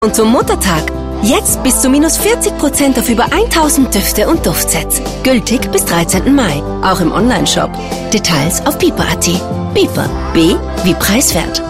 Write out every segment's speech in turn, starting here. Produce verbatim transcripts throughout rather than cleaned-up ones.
Und zum Muttertag. Jetzt bis zu minus vierzig Prozent auf über tausend Düfte und Duftsets. Gültig bis dreizehnten Mai. Auch im Onlineshop. Details auf Bieper punkt at. Bieper. B wie preiswert.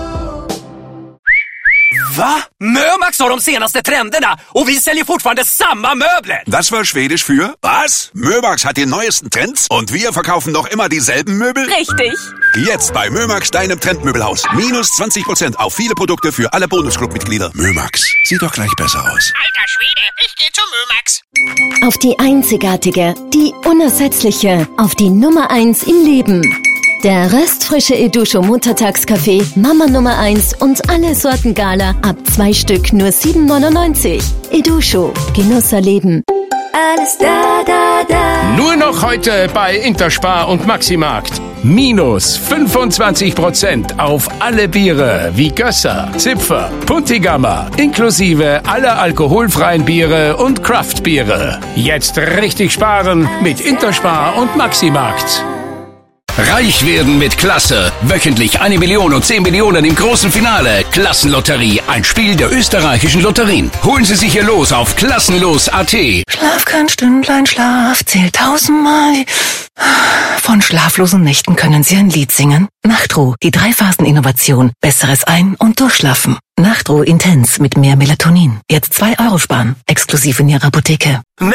Va? Mömax har de senaste trenderna och vi säljer fortfarande samma möbler. Das war Schwedisch für was? Mömax hat die neuesten Trends und wir verkaufen noch immer dieselben Möbel? Richtig. Jetzt bei Mömax, deinem Trendmöbelhaus. Minus zwanzig Prozent auf viele Produkte für alle Bonusclub-Mitglieder. Mömax, sieht doch gleich besser aus. Alter Schwede, ich geh zu Mömax. Auf die einzigartige, die unersetzliche, auf die Nummer eins im Leben. Der röstfrische Edusho Muttertagskaffee, Mama Nummer eins und alle Sorten Gala ab zwei Stück nur sieben neunundneunzig. Edusho, Genuss erleben. Alles da, da, da. Nur noch heute bei Interspar und Maximarkt. Minus fünfundzwanzig Prozent auf alle Biere wie Gösser, Zipfer, Puntigammer, inklusive aller alkoholfreien Biere und Craftbiere. Jetzt richtig sparen mit Interspar und Maximarkt. Reich werden mit Klasse. Wöchentlich eine Million und zehn Millionen im großen Finale. Klassenlotterie, ein Spiel der österreichischen Lotterien. Holen Sie sich hier los auf klassenlos punkt at. Schlaf kein Stündlein, Schlaf zählt tausendmal. Von schlaflosen Nächten können Sie ein Lied singen. Nachtruh, die Drei-Phasen-Innovation. Besseres Ein- und Durchschlafen. Nachtruh Intens mit mehr Melatonin. Jetzt zwei Euro sparen. Exklusiv in Ihrer Apotheke.